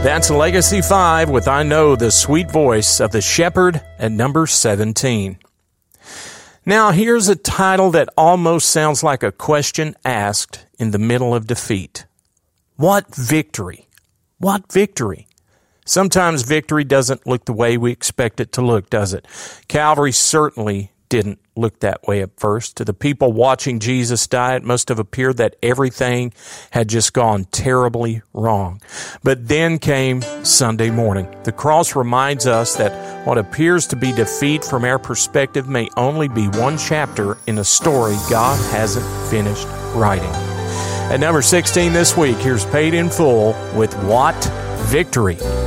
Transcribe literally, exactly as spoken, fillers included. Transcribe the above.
That's Legacy five with I Know the Sweet Voice of the Shepherd at number seventeen. Now here's a title that almost sounds like a question asked in the middle of defeat. What victory? What victory? Sometimes victory doesn't look the way we expect it to look, does it? Calvary certainly didn't look that way at first. To the people watching Jesus die, it must have appeared that everything had just gone terribly wrong. But then came Sunday morning. The cross reminds us that what appears to be defeat from our perspective may only be one chapter in a story God hasn't finished writing. At number sixteen this week, here's Paid in Full with What Victory.